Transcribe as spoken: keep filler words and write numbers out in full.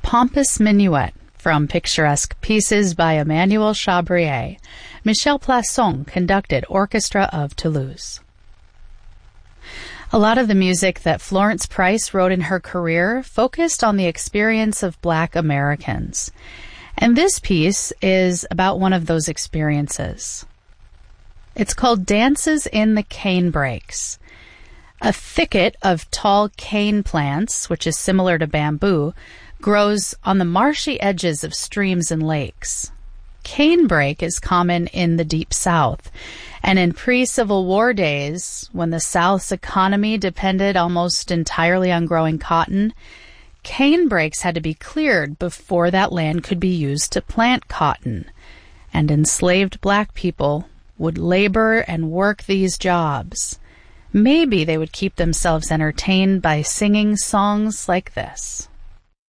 Pompous Minuet from picturesque pieces by Emmanuel Chabrier. Michel Plasson conducted Orchestra of Toulouse. A lot of the music that Florence Price wrote in her career focused on the experience of Black Americans. And this piece is about one of those experiences. It's called Dances in the Canebrakes. A thicket of tall cane plants, which is similar to bamboo, grows on the marshy edges of streams and lakes. Canebrake is common in the Deep South, and in pre-Civil War days, when the South's economy depended almost entirely on growing cotton, canebrakes had to be cleared before that land could be used to plant cotton, and enslaved black people would labor and work these jobs. Maybe they would keep themselves entertained by singing songs like this.